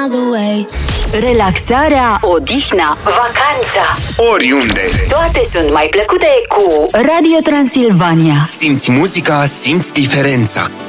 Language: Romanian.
miles away. Relaxarea, odihna, vacanța, oriunde. toate sunt mai plăcute cu Radio Transilvania. Simți muzica, simți diferența.